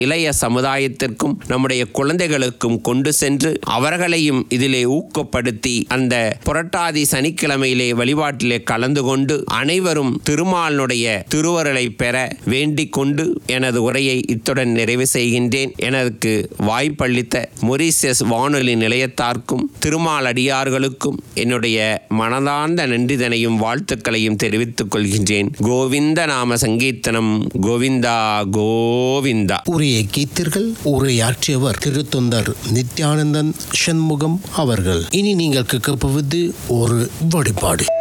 இளைய சமுதாயத்திற்கும் நம்முடைய குழந்தைகளுக்கும் கொண்டு சென்று அவர்களையும் இதிலே ஊக்கப்படுத்தி அந்த புரட்டாதி சனிக்கிழமையிலே வழிபாட்டிலே கலந்து கொண்டு அனைவரும் திருமாலினுடைய திருவருளை பெற வேண்டிக் கொண்டு எனது உரையை இத்துடன் நிறைவு செய்கின்றேன். எனக்கு வாய்ப்பளித்த மொரீசியஸ் வானொலி நிலையத்தார்க்கும் திருமால் அடியார்களுக்கும் என்னுடைய மனதார்ந்த நன்றிதனையும் வாழ்த்துக்களையும் தெரிவித்துக் கொள்கின்றேன். கோவிந்த நாம சங்கீர்த்தனம், கோவிந்தா கோவிந்தா. உரையை கேட்டீர்கள். உரையாற்றியவர் திருத்தொண்டர் நித்யானந்தன் சண்முகம் அவர்கள். இனி நீங்கள் கேட்கப்போவது ஒரு வழிபாடு.